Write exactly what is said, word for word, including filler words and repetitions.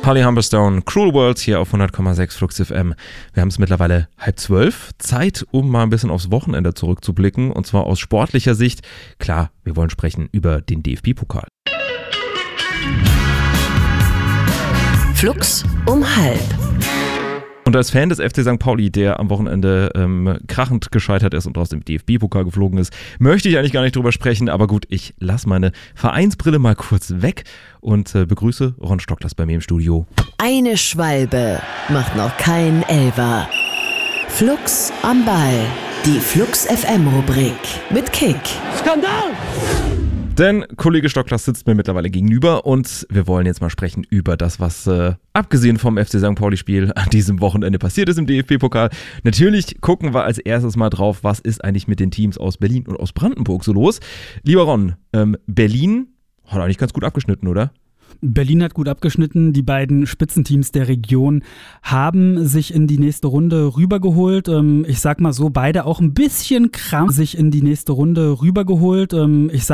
Holly Humberstone, Cruel Worlds hier auf hundert Komma sechs Flux F M. Wir haben es mittlerweile halb zwölf. Zeit, um mal ein bisschen aufs Wochenende zurückzublicken. Und zwar aus sportlicher Sicht. Klar, wir wollen sprechen über den D F B-Pokal. Flux um halb. Und als Fan des F C Sankt Pauli, der am Wochenende ähm, krachend gescheitert ist und aus dem D F B-Pokal geflogen ist, möchte ich eigentlich gar nicht drüber sprechen. Aber gut, ich lasse meine Vereinsbrille mal kurz weg und äh, begrüße Ron Stocklers bei mir im Studio. Eine Schwalbe macht noch keinen Elfer. Flux am Ball. Die Flux F M-Rubrik mit Kick. Skandal! Denn Kollege Stocklers sitzt mir mittlerweile gegenüber und wir wollen jetzt mal sprechen über das, was äh, abgesehen vom F C Sankt Pauli-Spiel an diesem Wochenende passiert ist im D F B-Pokal. Natürlich gucken wir als erstes mal drauf, was ist eigentlich mit den Teams aus Berlin und aus Brandenburg so los. Lieber Ron, ähm, Berlin hat eigentlich ganz gut abgeschnitten, oder? Berlin hat gut abgeschnitten. Die beiden Spitzenteams der Region haben sich in die nächste Runde rübergeholt. Ich sag mal so, beide auch ein bisschen krank sich in die nächste Runde rübergeholt. Ich sag